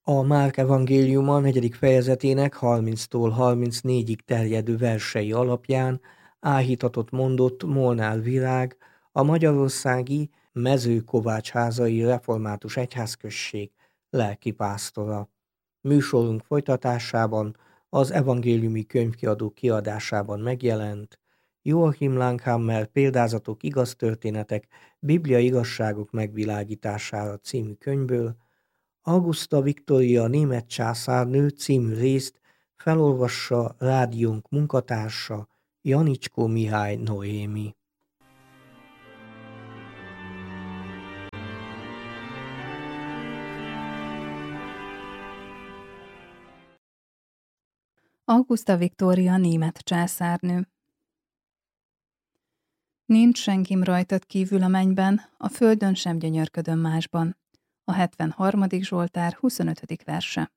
A Márk evangéliuma 4. fejezetének 30-tól 34-ig terjedő versei alapján áhítatot mondott Molnár Virág, a magyarországi Mezőkovácsházai Református Egyházközség lelkipásztora. Műsorunk folytatásában az evangéliumi könyvkiadó kiadásában megjelent Joachim Langhammer Példázatok, igaz történetek, bibliai igazságok megvilágítására című könyvből Auguszta Viktória német császárnő című részt felolvassa rádiónk munkatársa Janicskó Mihály Noémi. Auguszta Viktória német császárnő. Nincs senkim rajtad kívül a mennyben, a földön sem gyönyörködöm másban. A 73. Zsoltár 25. verse.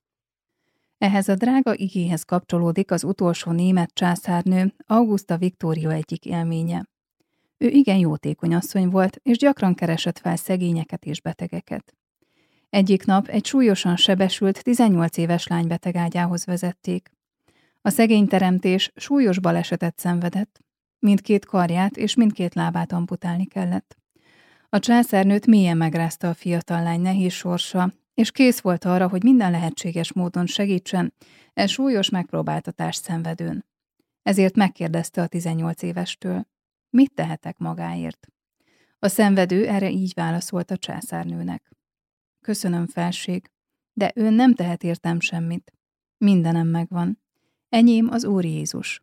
Ehhez a drága igéhez kapcsolódik az utolsó német császárnő, Auguszta Viktória egyik élménye. Ő igen jótékony asszony volt, és gyakran keresett fel szegényeket és betegeket. Egyik nap egy súlyosan sebesült 18 éves lány betegágyához vezették. A szegény teremtés súlyos balesetet szenvedett, mindkét karját és mindkét lábát amputálni kellett. A császárnőt mélyen megrázta a fiatal lány nehéz sorsa, és kész volt arra, hogy minden lehetséges módon segítsen súlyos megpróbáltatást szenvedőn. Ezért megkérdezte a 18 évestől, mit tehetek magáért? A szenvedő erre így válaszolt a császárnőnek. Köszönöm, felség, de ön nem tehet értem semmit. Mindenem megvan. Enyém az Úr Jézus.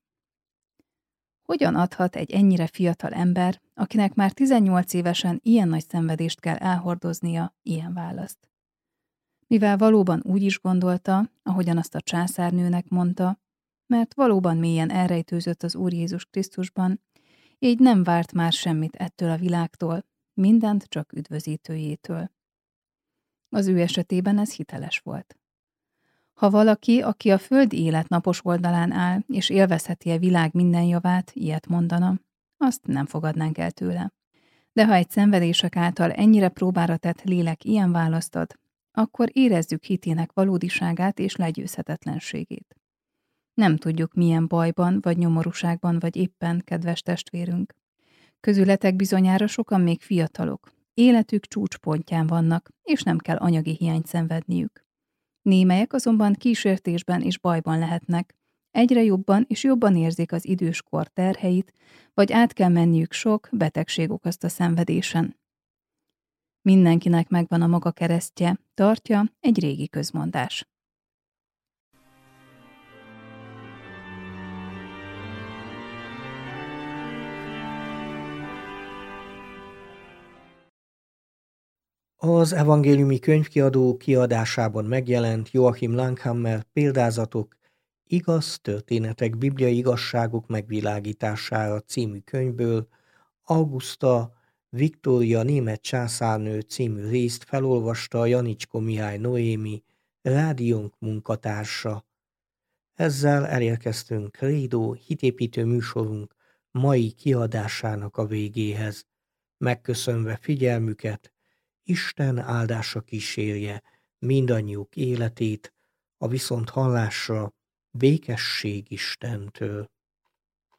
Hogyan adhat egy ennyire fiatal ember, akinek már 18 évesen ilyen nagy szenvedést kell elhordoznia, ilyen választ? Mivel valóban úgy is gondolta, ahogyan azt a császárnőnek mondta, mert valóban mélyen elrejtőzött az Úr Jézus Krisztusban, így nem várt már semmit ettől a világtól, mindent csak üdvözítőjétől. Az ő esetében ez hiteles volt. Ha valaki, aki a földi élet napos oldalán áll, és élvezheti a világ minden javát, ilyet mondana, azt nem fogadnánk el tőle. De ha egy szenvedések által ennyire próbára tett lélek ilyen választ ad, akkor érezzük hitének valódiságát és legyőzhetetlenségét. Nem tudjuk, milyen bajban, vagy nyomorúságban, vagy éppen, kedves testvérünk. Közületek bizonyára sokan még fiatalok, életük csúcspontján vannak, és nem kell anyagi hiányt szenvedniük. Némelyek azonban kísértésben és bajban lehetnek, egyre jobban és jobban érzik az időskor terheit, vagy át kell menniük sok betegség okozta szenvedésen. Mindenkinek megvan a maga keresztje, tartja egy régi közmondás. Az evangéliumi könyvkiadó kiadásában megjelent Joachim Langhammer Példázatok, igaz történetek, bibliai igazságok megvilágítására című könyvből Auguszta Viktória német császárnő című részt felolvasta Janicskó Mihály Noémi, rádiónk munkatársa. Ezzel elérkeztünk Credo hitépítő műsorunk mai kiadásának a végéhez. Megköszönve figyelmüket, Isten áldása kísérje mindannyiuk életét, a viszonthallásra békesség Istentől.